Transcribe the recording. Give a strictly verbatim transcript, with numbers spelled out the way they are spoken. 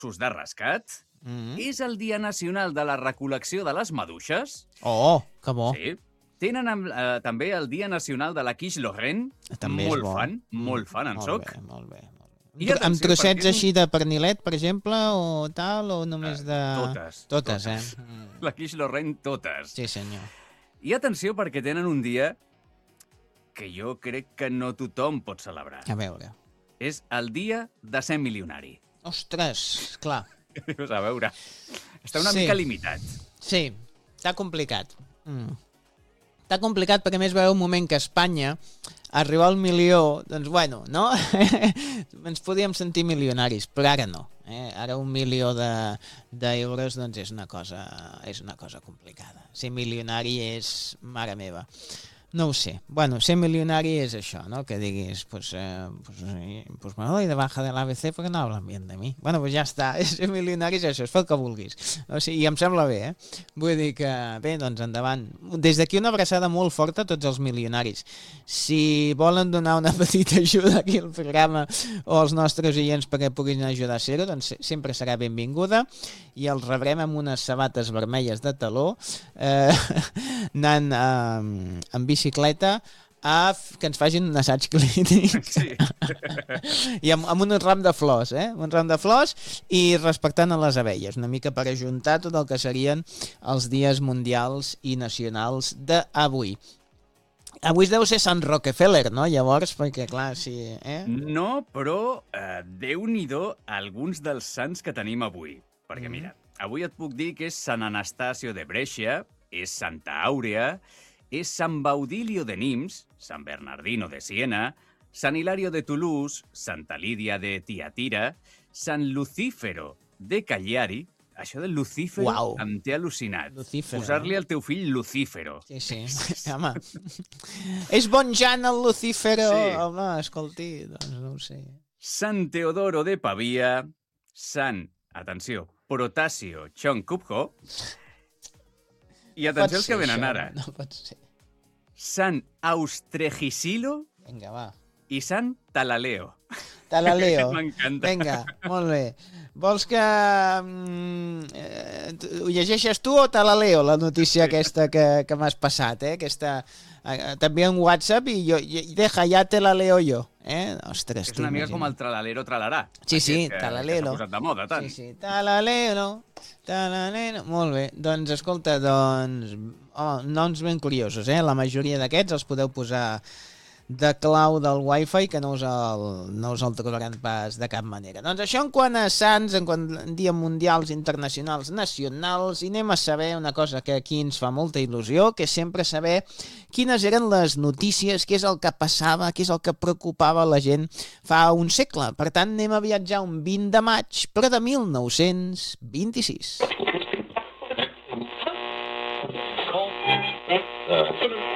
gossos de rescat. Mm. És el Dia Nacional de la Recol·lecció de les Maduixes. Oh, que bo. Sí. Tenen eh, també el Dia Nacional de la quiche Lorraine. També és molt bo. fan, molt fan en molt soc. Bé, molt bé, molt bé. I Amb atenció, trossets perquè és un- així de pernilet, per exemple, o tal, o només de... Totes. Totes, eh? Mm. La quiche Lorraine, totes. Sí, senyor. I atenció, perquè tenen un dia que jo crec que no tothom pot celebrar. A veure. És el dia de ser milionari. Ostres, clar. Dius, a veure, està una Sí. mica limitat. Sí, està complicat. Mm. Està complicat perquè a més va haver un moment que a Espanya arribar al milió, doncs bueno, no? Ens podíem sentir milionaris, però ara no. Eh? Ara un milió de, d'euros doncs és una cosa, és una cosa complicada. Ser milionari és mare meva. No ho sé. Bueno, ser milionari és això, ¿no? Que diguis, pues, eh, pues, eh, pues me doy de baja de l'A B C porque no hablan bien de mí. Bueno, pues ja està. Ser milionari és això, és fer el que vulguis. O sigui, i em sembla bé, eh? Vull dir que, bé, doncs endavant. Des d'aquí una abraçada molt forta a tots els milionaris. Si volen donar una petita ajuda aquí al programa o als nostres oients perquè puguin ajudar a ser-ho, doncs sempre serà benvinguda i els rebrem amb unes sabates vermelles de taló, eh, anant eh, amb bicicleta a f- que ens facin un assaig clínic. Sí. I amb, amb un ram de flors, eh? Un ram de flors i respectant a les abelles, una mica per ajuntar tot el que serien els dies mundials i nacionals d'avui. Avui es deu ser Sant Rockefeller, no? Llavors, perquè clar, si... Eh? No, però eh, Déu-n'hi-do alguns dels sants que tenim avui. Perquè Mm. mira, avui et puc dir que és Sant Anastasio de Brescia, és Santa Àurea, és Sant Baudilio de Nimes, Sant Bernardino de Siena, Sant Hilario de Toulouse, Santa Lídia de Tiatira, Sant Lucífero de Cagliari. Això del Lucífero Uau. em té al·lucinat. Lucífero, Posar-li eh? al teu fill Lucífero. Sí, sí. Home. És bon Jan el Lucífero? Sí. Home, escolti, doncs no ho sé. Sant Teodoro de Pavia, Sant, atenció, Protàsio Choncupho, i atenció els que venen ara, No pot ser. Sant Austregisilo Vinga, va. i Sant Talaleo. Talaleo. M'encanta. Vinga, molt bé. Vols que... mm, eh, tu- ho llegeixes tu o te la leo, la notícia aquesta que, que m'has passat, eh? Aquesta, eh, també en WhatsApp i jo, i deja, ja te la leo jo. Eh? Ostres, És una mica com el tralalero tralarà. Sí, sí, aquest que- talalero. Que s'ha posat de moda, tant. Sí, sí, talalero, talalero. Molt bé, doncs escolta, doncs... Oh, noms ben curiosos, eh? La majoria d'aquests els podeu posar de clau del Wi-Fi, que no us, el, no us el trobaran pas de cap manera. Doncs això en quant a sants, en quant a dies mundials, internacionals, nacionals, i anem a saber una cosa que aquí ens fa molta il·lusió, que és sempre saber quines eren les notícies, què és el que passava, què és el que preocupava la gent fa un segle. Per tant, anem a viatjar un vint de maig, però de mil nou-cents vint-i-sis.